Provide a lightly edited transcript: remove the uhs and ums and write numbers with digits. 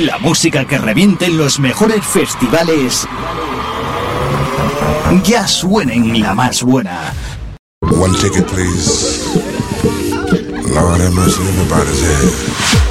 La música que reviente en los mejores festivales ya suena en la más buena. One ticket, please. Lord have mercy, everybody's here.